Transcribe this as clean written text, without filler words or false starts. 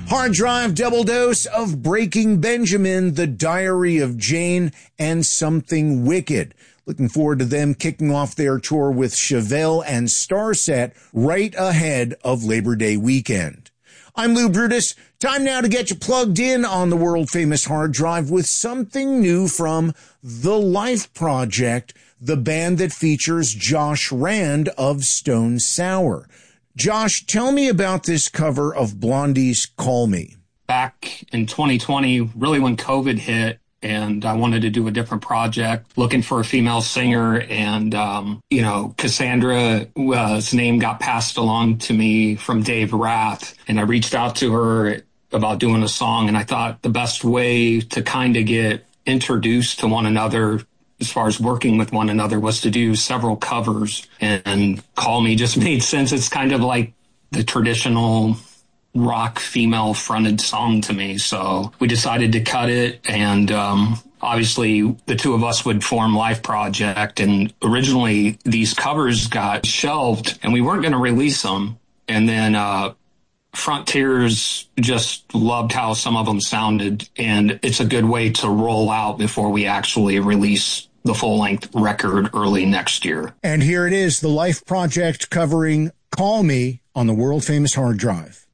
Hard Drive double dose of Breaking Benjamin, The Diary of Jane, and Something Wicked. Looking forward to them kicking off their tour with Chevelle and Starset right ahead of Labor Day weekend. I'm Lou Brutus. Time now to get you plugged in on the world-famous Hard Drive with something new from The Life Project, the band that features Josh Rand of Stone Sour. Josh, tell me about this cover of Blondie's Call Me. Back in 2020, really when COVID hit, and I wanted to do a different project, looking for a female singer, and, Cassandra's name got passed along to me from Dave Rath, and I reached out to her about doing a song, and I thought the best way to kind of get introduced to one another as far as working with one another was to do several covers, and Call Me just made sense. It's kind of like the traditional rock female fronted song to me. So we decided to cut it, and obviously the two of us would form Life Project, and originally these covers got shelved and we weren't going to release them. And then Frontiers just loved how some of them sounded, and it's a good way to roll out before we actually release the full-length record early next year. And here it is, The Life Project covering Call Me on the world-famous Hard Drive.